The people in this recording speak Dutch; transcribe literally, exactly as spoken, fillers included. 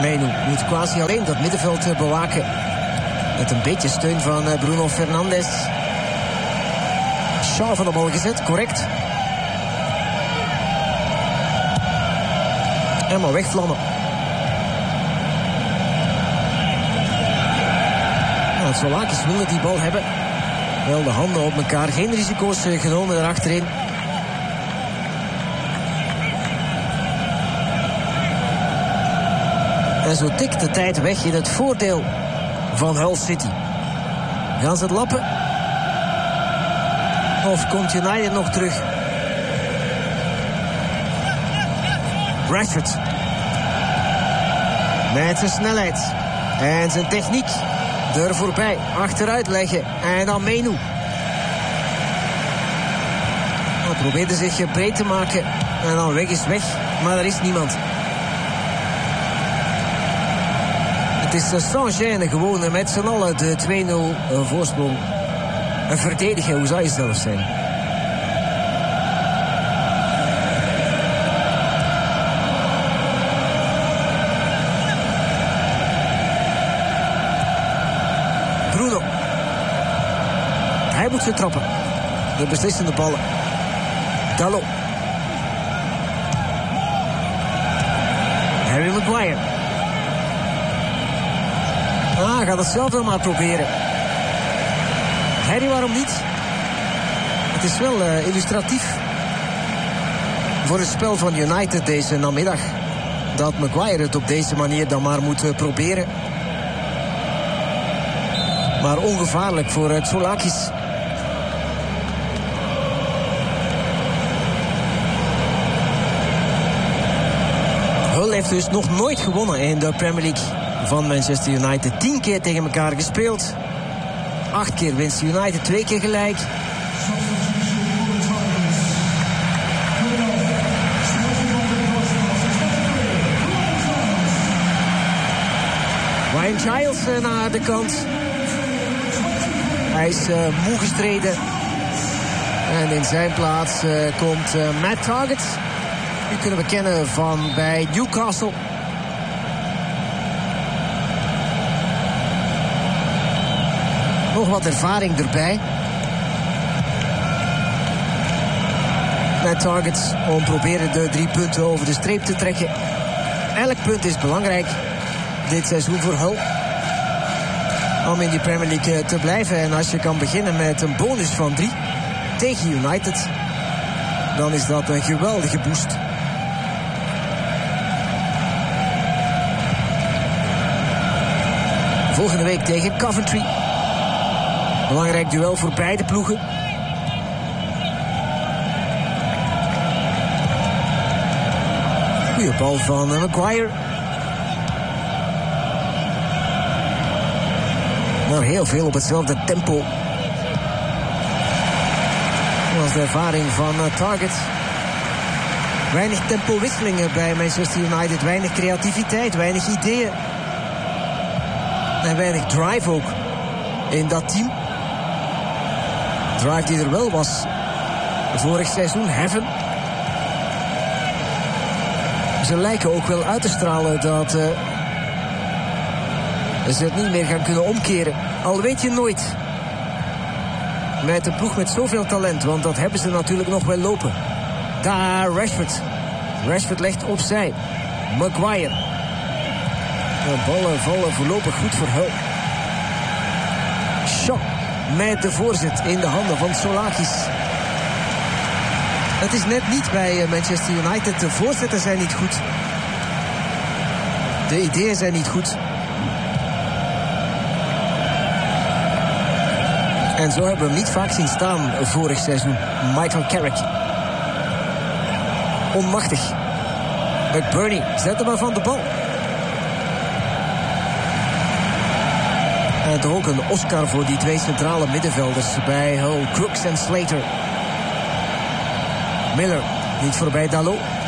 Menu moet quasi alleen dat middenveld bewaken. Met een beetje steun van Bruno Fernandes. Shaw van de bal gezet, correct. En maar wegvlammen. Nou, Solakis wilde die bal hebben. Wel de handen op elkaar. Geen risico's genomen daarachterin. En zo tikt de tijd weg in het voordeel van Hull City. Gaan ze het lappen? Of komt United nog terug? Rashford. Met zijn snelheid. En zijn techniek. Er voorbij. Achteruit leggen. En dan Menu. Hij probeerde zich breed te maken. En dan weg is weg. Maar er is niemand. Het is sans gêne gewoon met z'n allen de twee nul voorsprong. Een verdediger, hoe zou je zelf zijn? Bruno. Hij moet ze trappen. De beslissende ballen. Dalot. Harry Maguire. Ah, gaat het zelf wel maar proberen. Harry, waarom niet? Het is wel uh, illustratief voor het spel van United deze namiddag. Dat Maguire het op deze manier dan maar moet uh, proberen. Maar ongevaarlijk voor het Solakis. Hull heeft dus nog nooit gewonnen in de Premier League van Manchester United. Tien keer tegen elkaar gespeeld. Acht keer winst United, twee keer gelijk. Ryan Giles naar de kant. Hij is uh, moe gestreden. En in zijn plaats uh, komt uh, Matt Targett. Die kunnen we kennen van bij Newcastle. Nog wat ervaring erbij. Met Targett om proberen de drie punten over de streep te trekken. Elk punt is belangrijk dit seizoen voor Hull. Om in die Premier League te blijven. En als je kan beginnen met een bonus van drie tegen United, dan is dat een geweldige boost. Volgende week tegen Coventry. Belangrijk duel voor beide ploegen. Goeie bal van Maguire. Maar heel veel op hetzelfde tempo. Dat was de ervaring van Targett. Weinig tempowisselingen bij Manchester United. Weinig creativiteit, weinig ideeën. En weinig drive ook in dat team. Drive die er wel was vorig seizoen, Heaven. Ze lijken ook wel uit te stralen dat uh, ze het niet meer gaan kunnen omkeren. Al weet je nooit. Met een ploeg met zoveel talent, want dat hebben ze natuurlijk nog wel lopen. Daar Rashford. Rashford legt opzij. Maguire. De ballen vallen voorlopig goed voor Hull. Shaw met de voorzet in de handen van Solakis. Het is net niet bij Manchester United. De voorzetten zijn niet goed. De ideeën zijn niet goed. En zo hebben we hem niet vaak zien staan vorig seizoen. Michael Carrick. Onmachtig. McBurney zet hem maar van de bal. En toch ook een Oscar voor die twee centrale middenvelders bij Hull, Crooks en Slater. Miller, niet voorbij Dalot.